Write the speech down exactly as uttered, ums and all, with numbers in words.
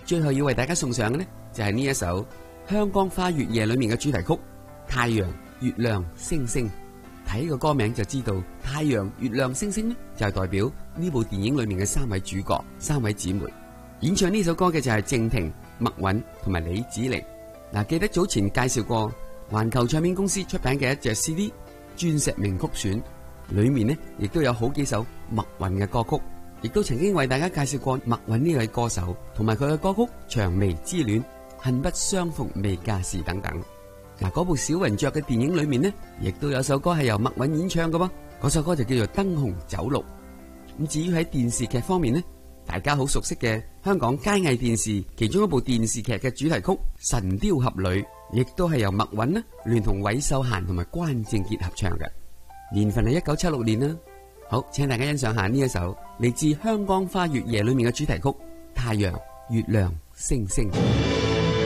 最後要為大家送上嘅呢，就係呢一首《香江花月夜》裏面嘅主題曲《太陽、月亮、星星》。睇個歌名就知道，太陽、月亮、星星呢，就係代表呢部電影裏面嘅三位主角、三位姊妹。演唱呢首歌嘅就係靜婷、麥韻同埋李子玲。嗱，記得早前介紹過環球唱片公司出版嘅一隻 C D《鑽石名曲選》，裏面呢亦都有好幾首麥韻嘅歌曲，亦都曾經為大家介紹過麥韻呢位歌手同埋佢嘅歌曲《薔薇之戀》、《恨不相逢未嫁時》等等。嗱，嗰部小雲雀嘅電影裏面呢，亦都有首歌係由麥韻演唱嘅噃，嗰首歌就叫做《燈紅酒綠》。咁至於喺電視劇方面呢，大家好熟悉嘅香港佳藝電視其中一部電視劇嘅主題曲《神雕俠侶》，亦都係由麥韻呢聯同韋秀嫻同埋關正傑合唱嘅，年份係一九七六年啦。好，請大家欣賞下呢一首嚟自《香江花月夜》裏面嘅主題曲《太陽、月亮、星星》。